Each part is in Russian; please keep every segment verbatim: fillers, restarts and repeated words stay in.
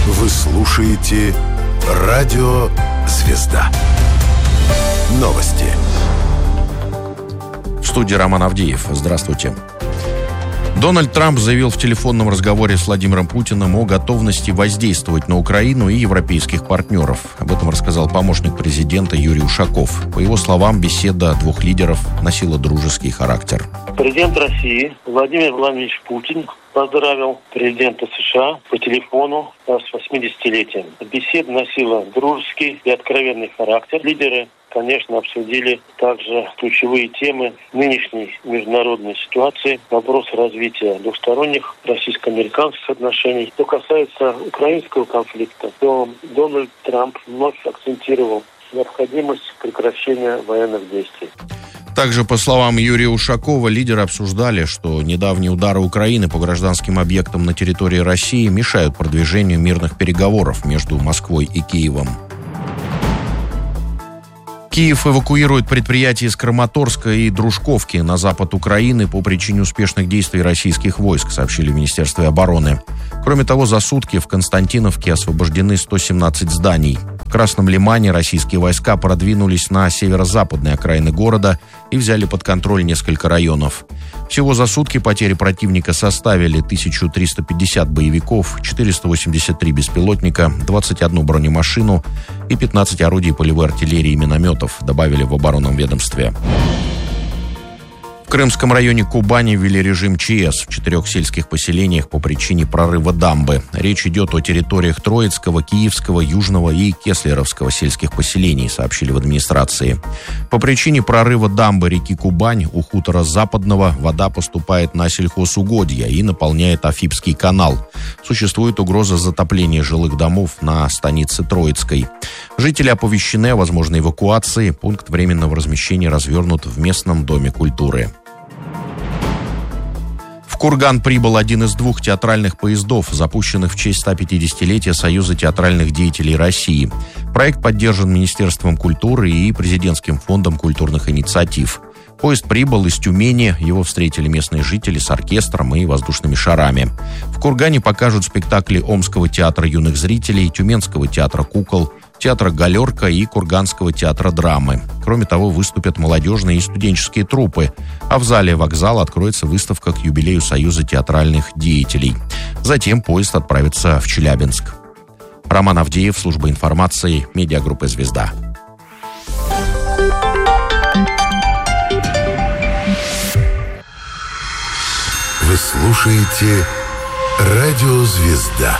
Вы слушаете «Радио Звезда». Новости. В студии Роман Авдеев. Здравствуйте. Дональд Трамп заявил в телефонном разговоре с Владимиром Путиным о готовности воздействовать на Украину и европейских партнеров. Об этом рассказал помощник президента Юрий Ушаков. По его словам, беседа двух лидеров носила дружеский характер. Президент России Владимир Владимирович Путин поздравил президента США по телефону с восьмидесятилетием. Беседа носила дружеский и откровенный характер. Лидеры, конечно, обсудили также ключевые темы нынешней международной ситуации, вопрос развития двухсторонних российско-американских отношений. Что касается украинского конфликта, то Дональд Трамп вновь акцентировал необходимость прекращения военных действий. Также, по словам Юрия Ушакова, лидеры обсуждали, что недавние удары Украины по гражданским объектам на территории России мешают продвижению мирных переговоров между Москвой и Киевом. Киев эвакуирует предприятия из Краматорска и Дружковки на запад Украины по причине успешных действий российских войск, сообщили в Министерстве обороны. Кроме того, за сутки в Константиновке освобождены сто семнадцать зданий. В Красном Лимане российские войска продвинулись на северо-западные окраины города и взяли под контроль несколько районов. Всего за сутки потери противника составили тысячу триста пятьдесят боевиков, четыреста восемьдесят три беспилотника, двадцать одну бронемашину и пятнадцать орудий полевой артиллерии и минометов, добавили в оборонном ведомстве. В Крымском районе Кубани ввели режим ЧС в четырех сельских поселениях по причине прорыва дамбы. Речь идет о территориях Троицкого, Киевского, Южного и Кеслеровского сельских поселений, сообщили в администрации. По причине прорыва дамбы реки Кубань у хутора Западного вода поступает на сельхозугодья и наполняет Афипский канал. Существует угроза затопления жилых домов на станице Троицкой. Жители оповещены о возможной эвакуации. Пункт временного размещения развернут в местном доме культуры. В Курган прибыл один из двух театральных поездов, запущенных в честь ста пятидесятилетия Союза театральных деятелей России. Проект поддержан Министерством культуры и Президентским фондом культурных инициатив. Поезд прибыл из Тюмени, его встретили местные жители с оркестром и воздушными шарами. В Кургане покажут спектакли Омского театра юных зрителей, Тюменского театра кукол, театра «Галерка» и Курганского театра драмы. Кроме того, выступят молодежные и студенческие труппы, а в зале вокзала откроется выставка к юбилею Союза театральных деятелей. Затем поезд отправится в Челябинск. Роман Авдеев, служба информации, медиагруппа «Звезда». Вы слушаете «Радио Звезда».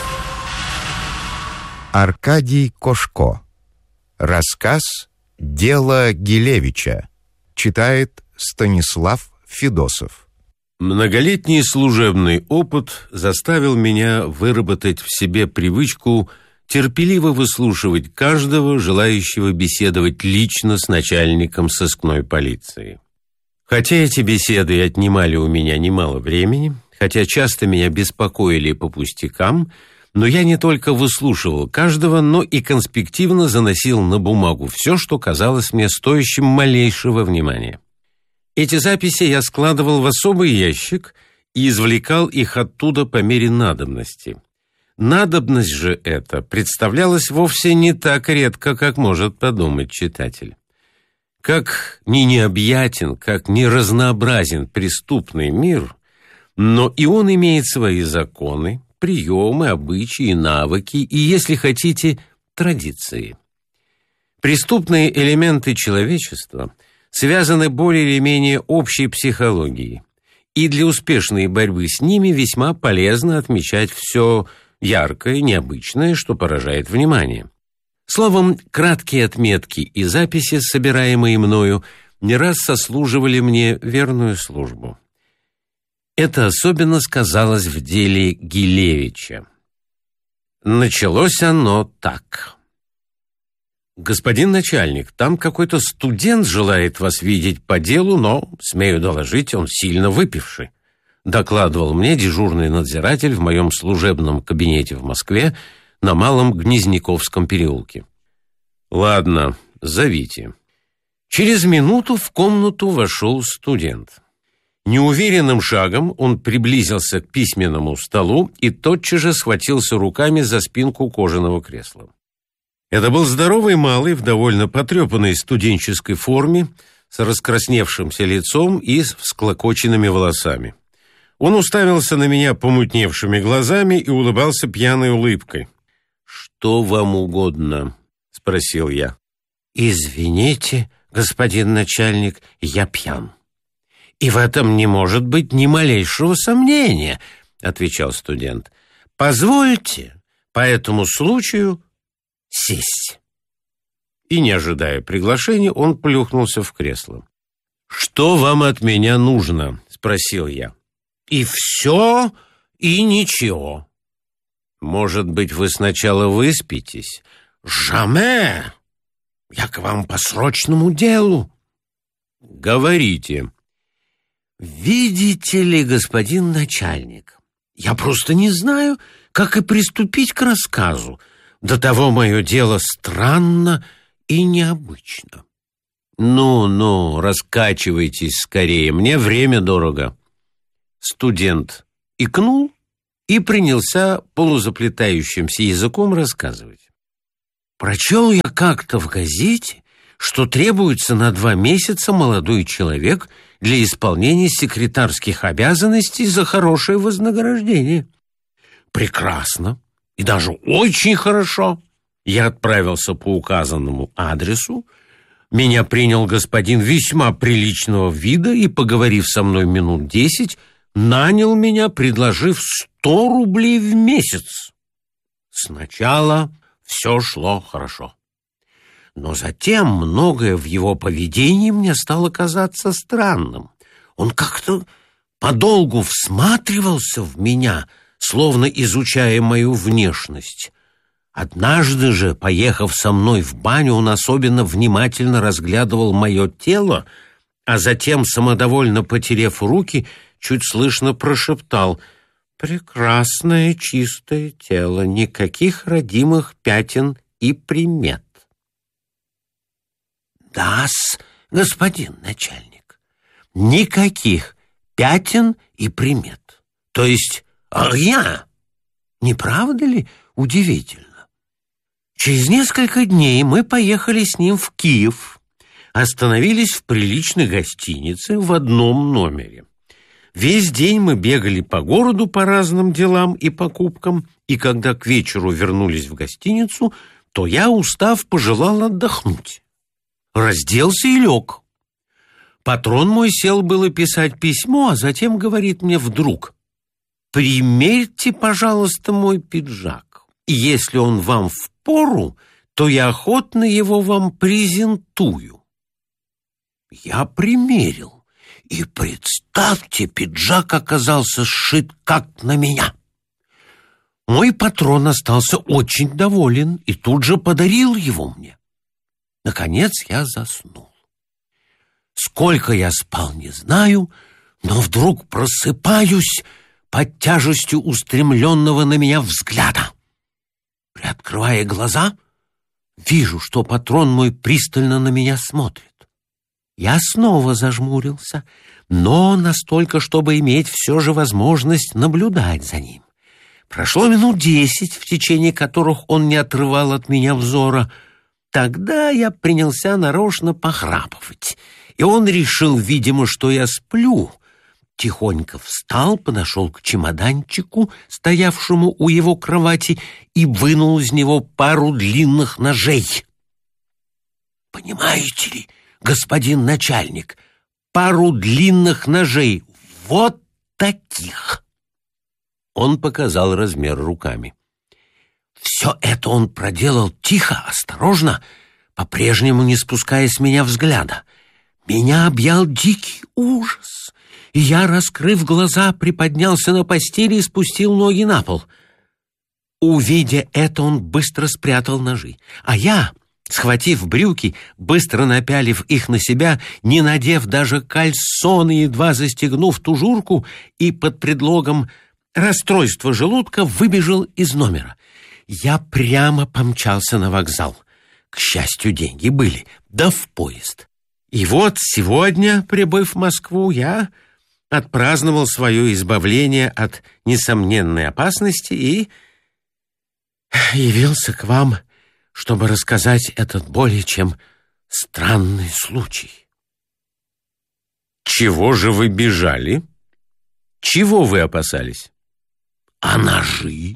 Аркадий Кошко. Рассказ «Дело Гилевича». Читает Станислав Федосов. Многолетний служебный опыт заставил меня выработать в себе привычку терпеливо выслушивать каждого, желающего беседовать лично с начальником сыскной полиции. Хотя эти беседы отнимали у меня немало времени, хотя часто меня беспокоили по пустякам, но я не только выслушивал каждого, но и конспективно заносил на бумагу все, что казалось мне стоящим малейшего внимания. Эти записи я складывал в особый ящик и извлекал их оттуда по мере надобности. Надобность же эта представлялась вовсе не так редко, как может подумать читатель. Как ни необъятен, как ни разнообразен преступный мир, но и он имеет свои законы, приемы, обычаи, навыки и, если хотите, традиции. Преступные элементы человечества связаны более или менее общей психологией, и для успешной борьбы с ними весьма полезно отмечать все яркое, необычное, что поражает внимание. Словом, краткие отметки и записи, собираемые мною, не раз сослуживали мне верную службу. Это особенно сказалось в деле Гилевича. Началось оно так. «Господин начальник, там какой-то студент желает вас видеть по делу, но, смею доложить, он сильно выпивший», докладывал мне дежурный надзиратель в моем служебном кабинете в Москве на Малом Гнезняковском переулке. «Ладно, зовите». Через минуту в комнату вошел студент. Неуверенным шагом он приблизился к письменному столу и тотчас же схватился руками за спинку кожаного кресла. Это был здоровый малый в довольно потрепанной студенческой форме, с раскрасневшимся лицом и с всклокоченными волосами. Он уставился на меня помутневшими глазами и улыбался пьяной улыбкой. «Что вам угодно?» — спросил я. «Извините, господин начальник, я пьян. И в этом не может быть ни малейшего сомнения», — отвечал студент. «Позвольте по этому случаю сесть». И, не ожидая приглашения, он плюхнулся в кресло. «Что вам от меня нужно?» — спросил я. «И все, и ничего». «Может быть, вы сначала выспитесь?» «Жаме! Я к вам по срочному делу». «Говорите». «Видите ли, господин начальник, я просто не знаю, как и приступить к рассказу. До того мое дело странно и необычно». «Ну-ну, раскачивайтесь скорее, мне время дорого». Студент икнул и принялся полузаплетающимся языком рассказывать. «Прочел я как-то в газете, что требуется на два месяца молодой человек для исполнения секретарских обязанностей за хорошее вознаграждение. Прекрасно и даже очень хорошо. Я отправился по указанному адресу. Меня принял господин весьма приличного вида и, поговорив со мной минут десять, нанял меня, предложив сто рублей в месяц. Сначала все шло хорошо. Но затем многое в его поведении мне стало казаться странным. Он как-то подолгу всматривался в меня, словно изучая мою внешность. Однажды же, поехав со мной в баню, он особенно внимательно разглядывал мое тело, а затем, самодовольно потерев руки, чуть слышно прошептал: «Прекрасное чистое тело, никаких родимых пятен и примет». «Да-с, господин начальник, никаких пятен и примет. То есть я, не правда ли удивительно?» Через несколько дней мы поехали с ним в Киев, остановились в приличной гостинице в одном номере. Весь день мы бегали по городу по разным делам и покупкам, и когда к вечеру вернулись в гостиницу, то я, устав, пожелал отдохнуть. Разделся и лег. Патрон мой сел было писать письмо, а затем говорит мне вдруг: «Примерьте, пожалуйста, мой пиджак, и если он вам впору, то я охотно его вам презентую». Я примерил, и, представьте, пиджак оказался сшит как на меня. Мой патрон остался очень доволен и тут же подарил его мне. Наконец я заснул. Сколько я спал, не знаю, но вдруг просыпаюсь под тяжестью устремленного на меня взгляда. Приоткрывая глаза, вижу, что патрон мой пристально на меня смотрит. Я снова зажмурился, но настолько, чтобы иметь все же возможность наблюдать за ним. Прошло минут десять, в течение которых он не отрывал от меня взора. Тогда я принялся нарочно похрапывать, и он решил, видимо, что я сплю. Тихонько встал, подошел к чемоданчику, стоявшему у его кровати, и вынул из него пару длинных ножей. Понимаете ли, господин начальник, пару длинных ножей, вот таких. Он показал размер руками. Все это он проделал тихо, осторожно, по-прежнему не спуская с меня взгляда. Меня объял дикий ужас, и я, раскрыв глаза, приподнялся на постели и спустил ноги на пол. Увидя это, он быстро спрятал ножи, а я, схватив брюки, быстро напялив их на себя, не надев даже кальсоны, едва застегнув тужурку, и под предлогом расстройства желудка выбежал из номера. Я прямо помчался на вокзал. К счастью, деньги были, да в поезд. И вот сегодня, прибыв в Москву, я отпраздновал свое избавление от несомненной опасности и явился к вам, чтобы рассказать этот более чем странный случай. Чего же вы бежали? Чего вы опасались? А ножи?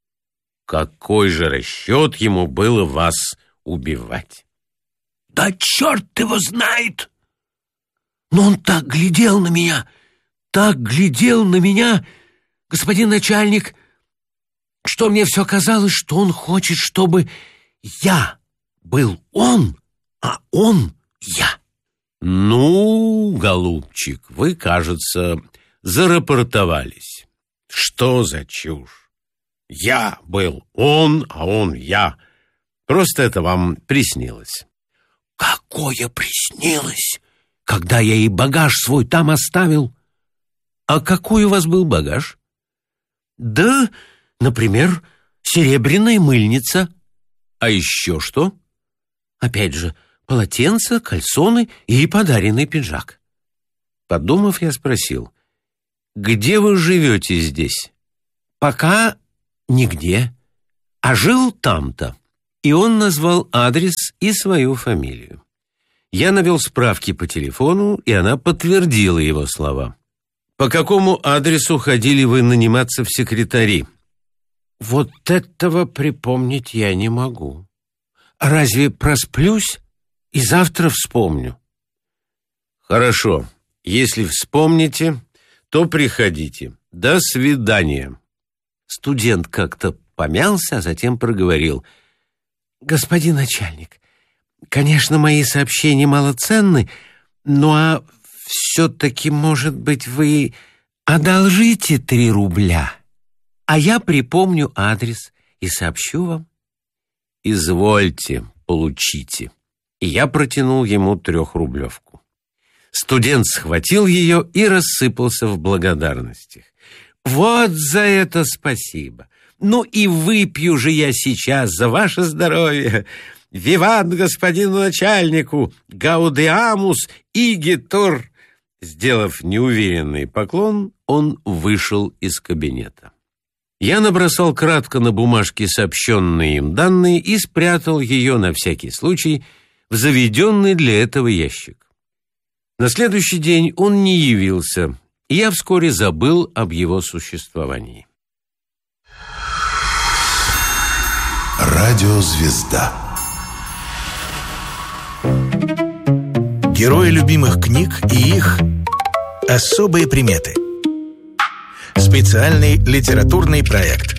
Какой же расчет ему было вас убивать? Да черт его знает! Но он так глядел на меня, так глядел на меня, господин начальник, что мне все казалось, что он хочет, чтобы я был он, а он я. Ну, голубчик, вы, кажется, зарапортовались. Что за чушь? Я был он, а он я. Просто это вам приснилось. Какое приснилось, когда я и багаж свой там оставил? А какой у вас был багаж? Да, например, серебряная мыльница. А еще что? Опять же, полотенце, кальсоны и подаренный пиджак. Подумав, я спросил: где вы живете здесь? Пока нигде, а жил там-то. И он назвал адрес и свою фамилию. Я навел справки по телефону, и она подтвердила его слова. По какому адресу ходили вы наниматься в секретари? Вот этого припомнить я не могу. Разве просплюсь и завтра вспомню? Хорошо, если вспомните, то приходите. До свидания. Студент как-то помялся, а затем проговорил: господин начальник, конечно, мои сообщения малоценны, но а все-таки, может быть, вы одолжите три рубля, а я припомню адрес и сообщу вам. Извольте, получите. И я протянул ему трехрублевку. Студент схватил ее и рассыпался в благодарностях. Вот за это спасибо. Ну и выпью же я сейчас за ваше здоровье. Виват господину начальнику, гаудеамус игитур. Сделав неуверенный поклон, он вышел из кабинета. Я набросал кратко на бумажке сообщенные им данные и спрятал ее на всякий случай в заведенный для этого ящик. На следующий день он не явился, и я вскоре забыл об его существовании. Радиозвезда. Герои любимых книг и их особые приметы. Специальный литературный проект.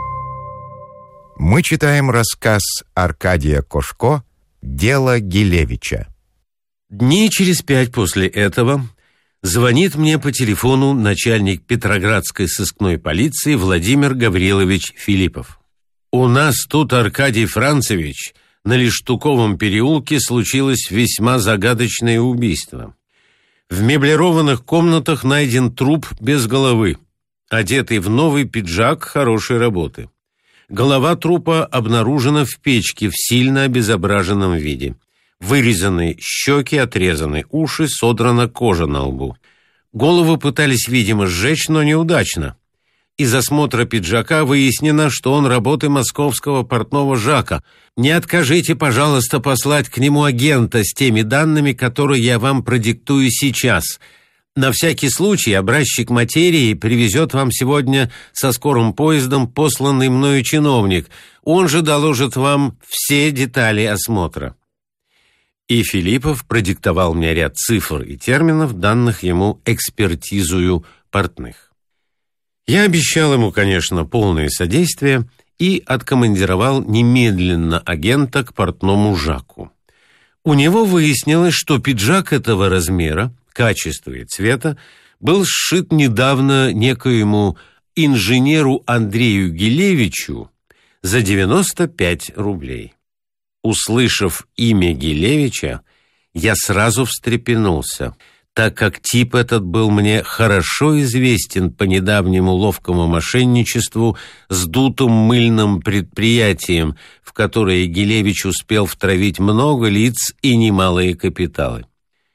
Мы читаем рассказ Аркадия Кошко «Дело Гилевича». Дней через пять после этого звонит мне по телефону начальник Петроградской сыскной полиции Владимир Гаврилович Филиппов. У нас тут, Аркадий Францевич, на Лештуковом переулке случилось весьма загадочное убийство. В меблированных комнатах найден труп без головы, одетый в новый пиджак хорошей работы. Голова трупа обнаружена в печке в сильно обезображенном виде. Вырезаны щеки, отрезаны уши, содрана кожа на лбу. Голову пытались, видимо, сжечь, но неудачно. Из осмотра пиджака выяснено, что он работы московского портного Жака. Не откажите, пожалуйста, послать к нему агента с теми данными, которые я вам продиктую сейчас. На всякий случай образчик материи привезет вам сегодня со скорым поездом посланный мною чиновник. Он же доложит вам все детали осмотра. И Филиппов продиктовал мне ряд цифр и терминов, данных ему экспертизою портных. Я обещал ему, конечно, полное содействие и откомандировал немедленно агента к портному Жаку. У него выяснилось, что пиджак этого размера, качества и цвета был сшит недавно некоему инженеру Андрею Гилевичу за девяносто пять рублей. Услышав имя Гилевича, я сразу встрепенулся, так как тип этот был мне хорошо известен по недавнему ловкому мошенничеству с дутым мыльным предприятием, в которое Гилевич успел втравить много лиц и немалые капиталы.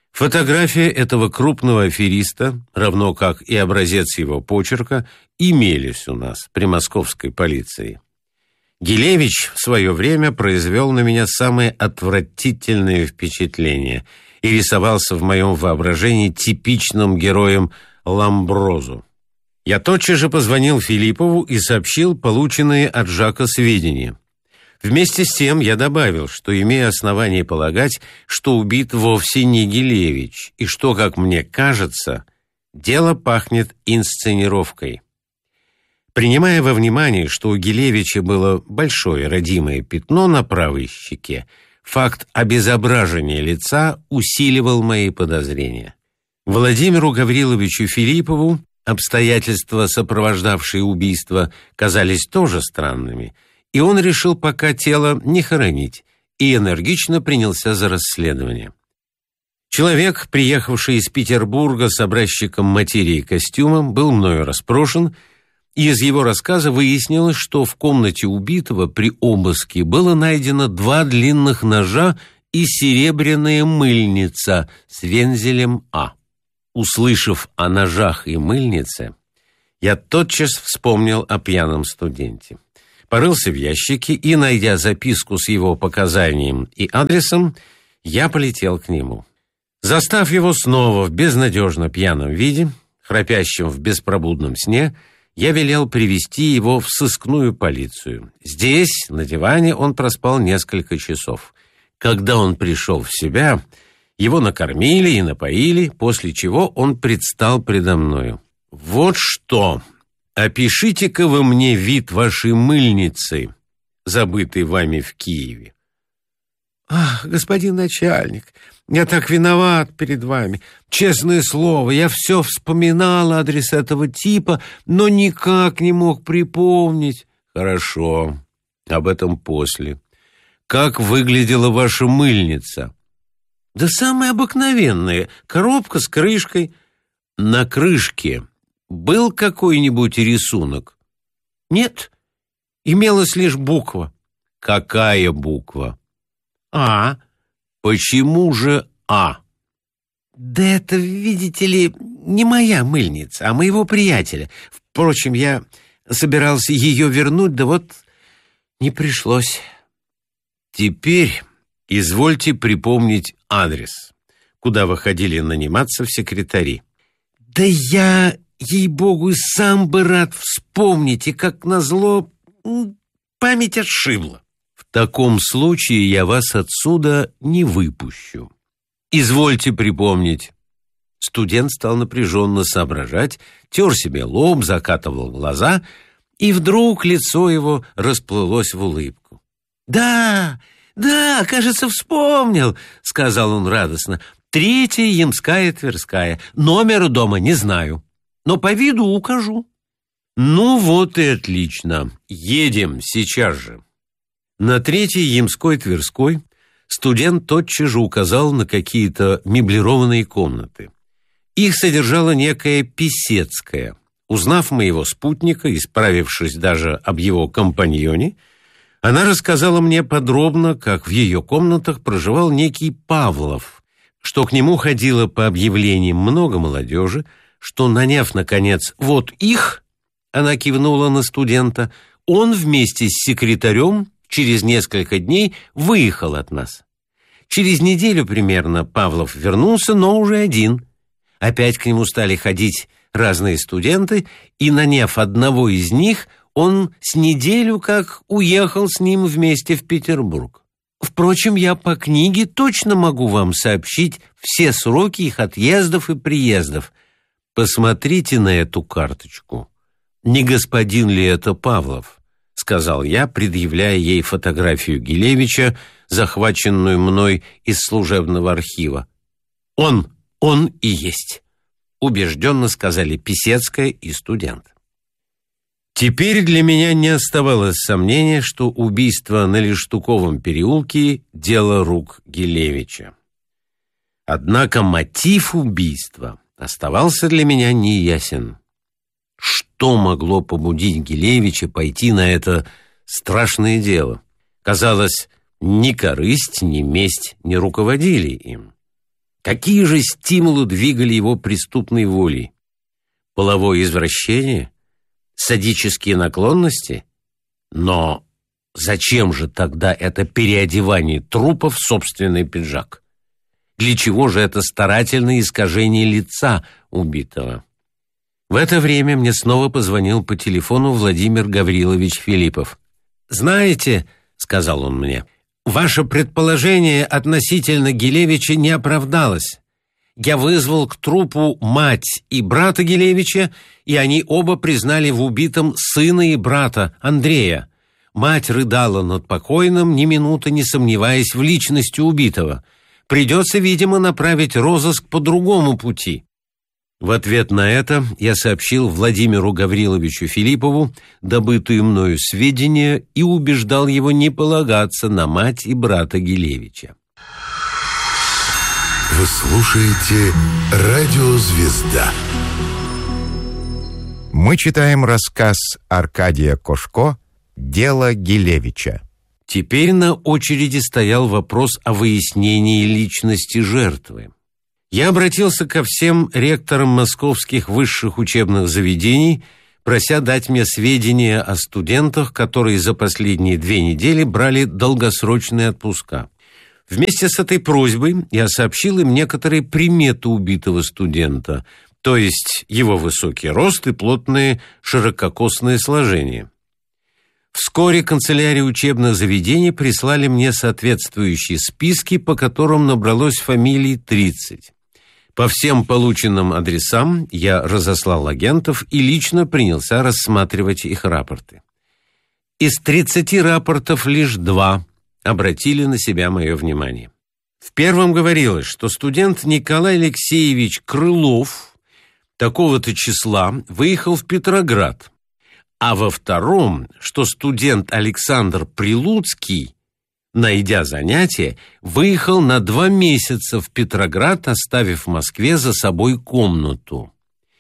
Фотография этого крупного афериста, равно как и образец его почерка, имелись у нас при московской полиции. Гилевич в свое время произвел на меня самые отвратительные впечатления и рисовался в моем воображении типичным героем Ламброзо. Я тотчас же позвонил Филиппову и сообщил полученные от Жака сведения. Вместе с тем я добавил, что имею основание полагать, что убит вовсе не Гилевич, и что, как мне кажется, дело пахнет инсценировкой. Принимая во внимание, что у Гилевича было большое родимое пятно на правой щеке, факт обезображения лица усиливал мои подозрения. Владимиру Гавриловичу Филиппову обстоятельства, сопровождавшие убийство, казались тоже странными, и он решил пока тело не хоронить и энергично принялся за расследование. Человек, приехавший из Петербурга с образчиком материи и костюмом, был мною расспрошен, и из его рассказа выяснилось, что в комнате убитого при обыске было найдено два длинных ножа и серебряная мыльница с вензелем А. Услышав о ножах и мыльнице, я тотчас вспомнил о пьяном студенте. Порылся в ящике и, найдя записку с его показанием и адресом, я полетел к нему. Застав его снова в безнадежно пьяном виде, храпящем в беспробудном сне, я велел привести его в сыскную полицию. Здесь, на диване, он проспал несколько часов. Когда он пришел в себя, его накормили и напоили, после чего он предстал предо мною. «Вот что! Опишите-ка вы мне вид вашей мыльницы, забытой вами в Киеве». «Ах, господин начальник, я так виноват перед вами. Честное слово, я все вспоминал адрес этого типа, но никак не мог припомнить». «Хорошо, об этом после. Как выглядела ваша мыльница?» «Да самая обыкновенная, коробка с крышкой». «На крышке был какой-нибудь рисунок?» «Нет, имелась лишь буква». «Какая буква?» «А». «Почему же А?» «Да это, видите ли, не моя мыльница, а моего приятеля. Впрочем, я собирался ее вернуть, да вот не пришлось». «Теперь извольте припомнить адрес, куда вы ходили наниматься в секретари». «Да я, ей-богу, и сам бы рад вспомнить, и, как назло, память отшибла». «В таком случае я вас отсюда не выпущу. Извольте припомнить». Студент стал напряженно соображать, тер себе лоб, закатывал глаза, и вдруг лицо его расплылось в улыбку. «Да, да, кажется, вспомнил», — сказал он радостно. «Третья Ямская Тверская. Номера дома не знаю, но по виду укажу». «Ну вот и отлично. Едем сейчас же». На Третьей Ямской Тверской студент тотчас же указал на какие-то меблированные комнаты. Их содержала некая Писецкая. Узнав моего спутника и справившись даже об его компаньоне, она рассказала мне подробно, как в ее комнатах проживал некий Павлов, что к нему ходило по объявлениям много молодежи, что, наняв, наконец, вот их, она кивнула на студента, он вместе с секретарем через несколько дней выехал от нас. Через неделю примерно Павлов вернулся, но уже один. Опять к нему стали ходить разные студенты, и, наняв одного из них, он с неделю как уехал с ним вместе в Петербург. Впрочем, я по книге точно могу вам сообщить все сроки их отъездов и приездов. Посмотрите на эту карточку. Не господин ли это Павлов? — сказал я, предъявляя ей фотографию Гилевича, захваченную мной из служебного архива. «Он, он и есть», — убежденно сказали Писецкая и студент. Теперь для меня не оставалось сомнения, что убийство на Лештуковом переулке — дело рук Гилевича. Однако мотив убийства оставался для меня неясен. Что могло побудить Гилевича пойти на это страшное дело? Казалось, ни корысть, ни месть не руководили им. Какие же стимулы двигали его преступной волей? Половое извращение? Садические наклонности? Но зачем же тогда это переодевание трупа в собственный пиджак? Для чего же это старательное искажение лица убитого? В это время мне снова позвонил по телефону Владимир Гаврилович Филиппов. «Знаете, — сказал он мне, — ваше предположение относительно Гилевича не оправдалось. Я вызвал к трупу мать и брата Гилевича, и они оба признали в убитом сына и брата Андрея. Мать рыдала над покойным, ни минуты не сомневаясь в личности убитого. Придется, видимо, направить розыск по другому пути». В ответ на это я сообщил Владимиру Гавриловичу Филиппову добытые мною сведения и убеждал его не полагаться на мать и брата Гилевича. Вы слушаете «Радио Звезда». Мы читаем рассказ Аркадия Кошко «Дело Гилевича». Теперь на очереди стоял вопрос о выяснении личности жертвы. Я обратился ко всем ректорам московских высших учебных заведений, прося дать мне сведения о студентах, которые за последние две недели брали долгосрочные отпуска. Вместе с этой просьбой я сообщил им некоторые приметы убитого студента, то есть его высокий рост и плотное ширококосное сложение. Вскоре канцелярии учебных заведений прислали мне соответствующие списки, по которым набралось фамилий тридцать. По всем полученным адресам я разослал агентов и лично принялся рассматривать их рапорты. Из тридцати рапортов лишь два обратили на себя мое внимание. В первом говорилось, что студент Николай Алексеевич Крылов такого-то числа выехал в Петроград, а во втором, что студент Александр Прилуцкий, найдя занятие, выехал на два месяца в Петроград, оставив в Москве за собой комнату.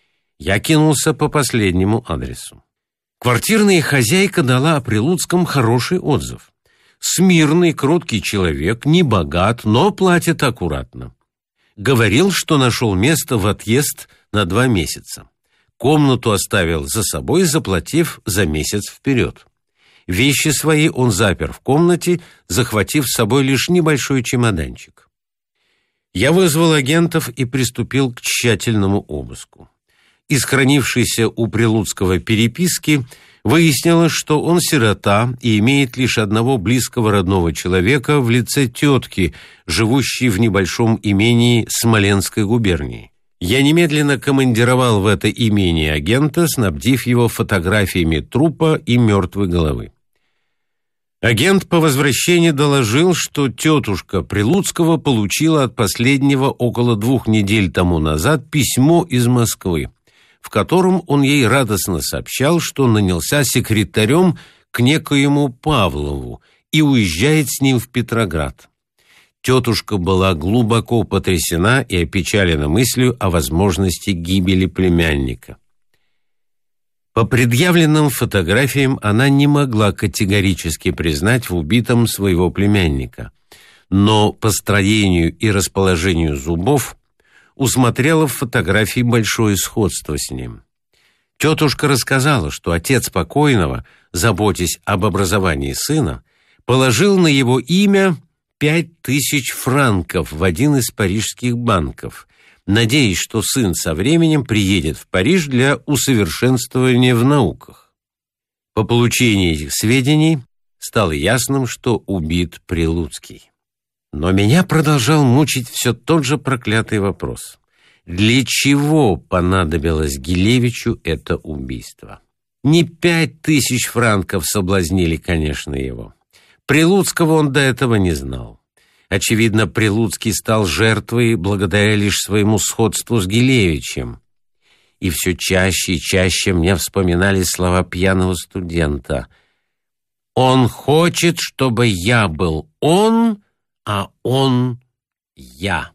Я кинулся по последнему адресу. Квартирная хозяйка дала о Прилуцком хороший отзыв. Смирный, кроткий человек, не богат, но платит аккуратно. Говорил, что нашел место в отъезд на два месяца. Комнату оставил за собой, заплатив за месяц вперед. Вещи свои он запер в комнате, захватив с собой лишь небольшой чемоданчик. Я вызвал агентов и приступил к тщательному обыску. Из хранившейся у Прилуцкого переписки выяснилось, что он сирота и имеет лишь одного близкого родного человека в лице тетки, живущей в небольшом имении Смоленской губернии. Я немедленно командировал в это имение агента, снабдив его фотографиями трупа и мертвой головы. Агент по возвращении доложил, что тетушка Прилуцкого получила от последнего около двух недель тому назад письмо из Москвы, в котором он ей радостно сообщал, что нанялся секретарем к некоему Павлову и уезжает с ним в Петроград. Тетушка была глубоко потрясена и опечалена мыслью о возможности гибели племянника. По предъявленным фотографиям она не могла категорически признать в убитом своего племянника, но по строению и расположению зубов усмотрела в фотографии большое сходство с ним. Тетушка рассказала, что отец покойного, заботясь об образовании сына, положил на его имя пять тысяч франков в один из парижских банков, надеясь, что сын со временем приедет в Париж для усовершенствования в науках. По получении этих сведений стало ясным, что убит Прилуцкий. Но меня продолжал мучить все тот же проклятый вопрос. Для чего понадобилось Гилевичу это убийство? Не пять тысяч франков соблазнили, конечно, его. Прилуцкого он до этого не знал. Очевидно, Прилуцкий стал жертвой благодаря лишь своему сходству с Гилевичем. И все чаще и чаще мне вспоминались слова пьяного студента. «Он хочет, чтобы я был он, а он я».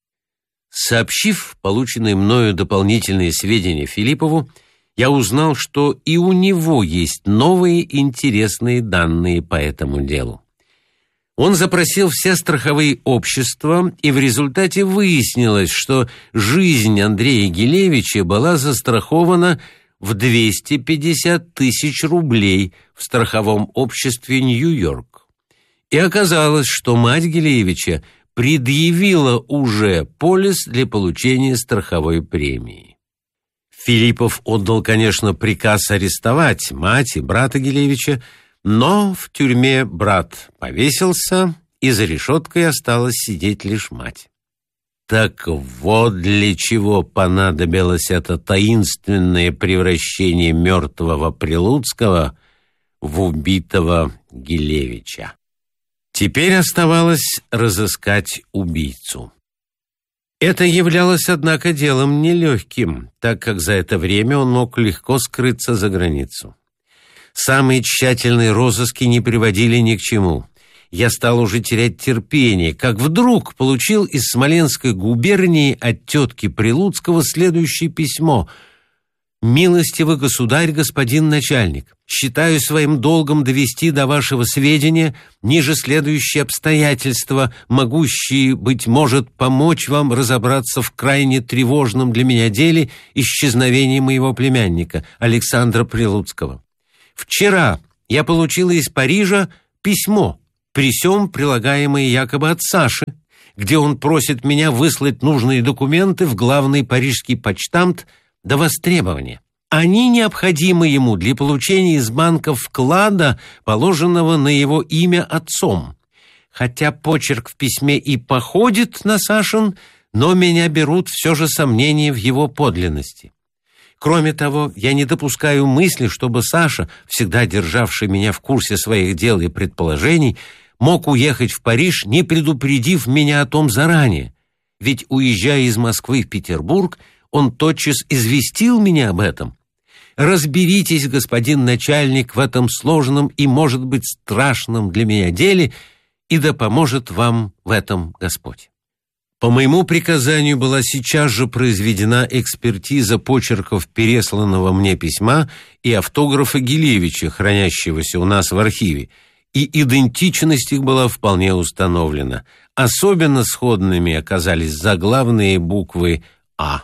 Сообщив полученные мною дополнительные сведения Филиппову, я узнал, что и у него есть новые интересные данные по этому делу. Он запросил все страховые общества, и в результате выяснилось, что жизнь Андрея Гилевича была застрахована в двести пятьдесят тысяч рублей в страховом обществе «Нью-Йорк». И оказалось, что мать Гилевича предъявила уже полис для получения страховой премии. Филиппов отдал, конечно, приказ арестовать мать и брата Гилевича, но в тюрьме брат повесился, и за решеткой осталась сидеть лишь мать. Так вот для чего понадобилось это таинственное превращение мертвого Прилуцкого в убитого Гилевича. Теперь оставалось разыскать убийцу. Это являлось, однако, делом нелегким, так как за это время он мог легко скрыться за границу. Самые тщательные розыски не приводили ни к чему. Я стал уже терять терпение, как вдруг получил из Смоленской губернии от тетки Прилуцкого следующее письмо. «Милостивый государь, господин начальник, считаю своим долгом довести до вашего сведения ниже следующие обстоятельства, могущие, быть может, помочь вам разобраться в крайне тревожном для меня деле исчезновения моего племянника Александра Прилуцкого. Вчера я получила из Парижа письмо, при сём прилагаемое якобы от Саши, где он просит меня выслать нужные документы в главный парижский почтамт до востребования. Они необходимы ему для получения из банка вклада, положенного на его имя отцом. Хотя почерк в письме и походит на Сашин, но меня берут все же сомнения в его подлинности. Кроме того, я не допускаю мысли, чтобы Саша, всегда державший меня в курсе своих дел и предположений, мог уехать в Париж, не предупредив меня о том заранее. Ведь, уезжая из Москвы в Петербург, он тотчас известил меня об этом. Разберитесь, господин начальник, в этом сложном и, может быть, страшном для меня деле, и да поможет вам в этом Господь». По моему приказанию была сейчас же произведена экспертиза почерков пересланного мне письма и автографа Гилевича, хранящегося у нас в архиве, и идентичность их была вполне установлена. Особенно сходными оказались заглавные буквы «А».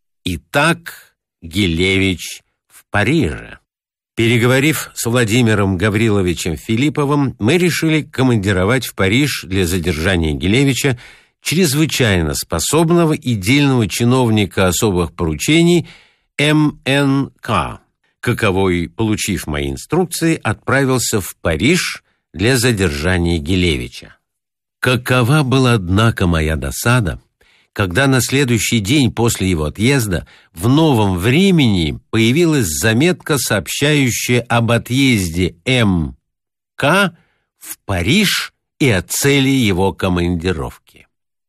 Итак, Гилевич в Париже. Переговорив с Владимиром Гавриловичем Филипповым, мы решили командировать в Париж для задержания Гилевича чрезвычайно способного и дельного чиновника особых поручений эм эн ка, каковой, получив мои инструкции, отправился в Париж для задержания Гилевича. Какова была, однако, моя досада, когда на следующий день после его отъезда в «Новом времени» появилась заметка, сообщающая об отъезде эм ка в Париж и о цели его командировки.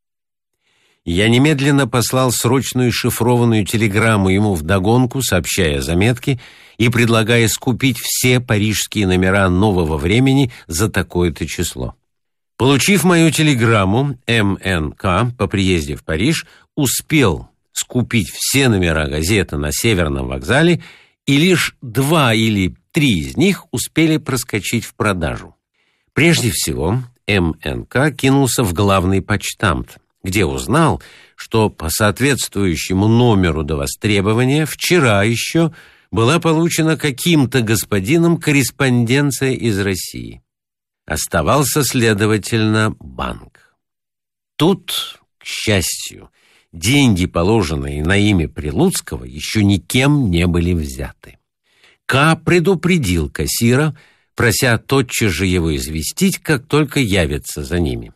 Я немедленно послал срочную шифрованную телеграмму ему вдогонку, сообщая заметки и предлагая скупить все парижские номера «Нового времени» за такое-то число. Получив мою телеграмму, эм эн ка по приезде в Париж успел скупить все номера газеты на Северном вокзале, и лишь два или три из них успели проскочить в продажу. Прежде всего, эм эн ка кинулся в главный почтамт, где узнал, что по соответствующему номеру до востребования вчера еще была получена каким-то господином корреспонденция из России. Оставался, следовательно, банк. Тут, к счастью, деньги, положенные на имя Прилуцкого, еще никем не были взяты. К предупредил кассира, прося тотчас же его известить, как только явится за ними.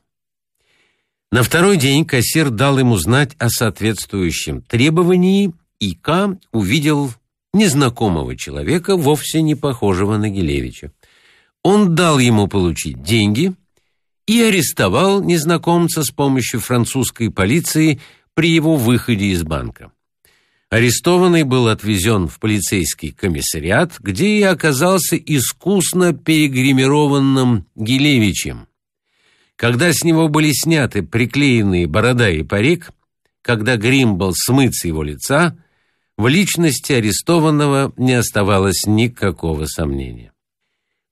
На второй день кассир дал ему знать о соответствующем требовании, и К увидел незнакомого человека, вовсе не похожего на Гилевича. Он дал ему получить деньги и арестовал незнакомца с помощью французской полиции при его выходе из банка. Арестованный был отвезен в полицейский комиссариат, где и оказался искусно перегримированным Гилевичем. Когда с него были сняты приклеенные борода и парик, когда грим был смыт с его лица, в личности арестованного не оставалось никакого сомнения.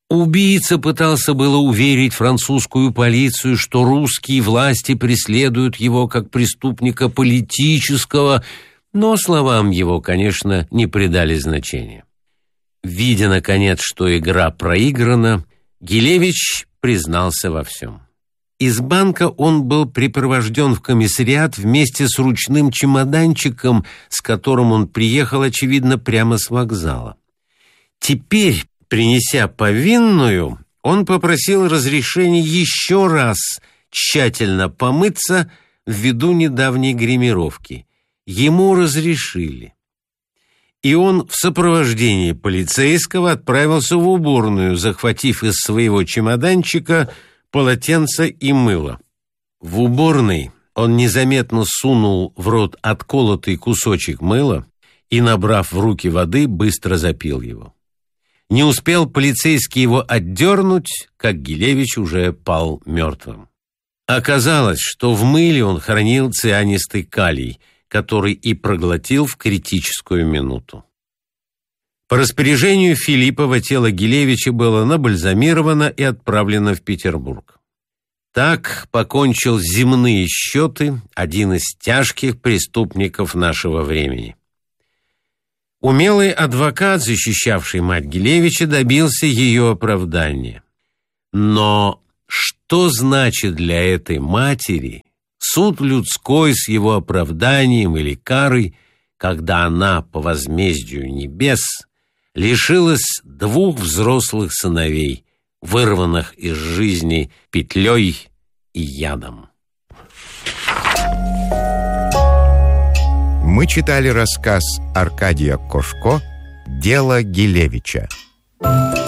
Убийца пытался было уверить французскую полицию, что русские власти преследуют его как преступника политического, но словам его, конечно, не придали значения. Видя, наконец, что игра проиграна, Гилевич признался во всем. Из банка он был припровожден в комиссариат вместе с ручным чемоданчиком, с которым он приехал, очевидно, прямо с вокзала. Теперь, принеся повинную, он попросил разрешения еще раз тщательно помыться ввиду недавней гримировки. Ему разрешили. И он в сопровождении полицейского отправился в уборную, захватив из своего чемоданчика полотенце и мыло. В уборной он незаметно сунул в рот отколотый кусочек мыла и, набрав в руки воды, быстро запил его. Не успел полицейский его отдернуть, как Гилевич уже пал мертвым. Оказалось, что в мыле он хранил цианистый калий, который и проглотил в критическую минуту. По распоряжению Филиппова тело Гилевича было набальзамировано и отправлено в Петербург. Так покончил земные счеты один из тяжких преступников нашего времени. Умелый адвокат, защищавший мать Гилевича, добился ее оправдания. Но что значит для этой матери суд людской с его оправданием или карой, когда она по возмездию небес лишилась двух взрослых сыновей, вырванных из жизни петлей и ядом? Мы читали рассказ Аркадия Кошко «Дело Гилевича».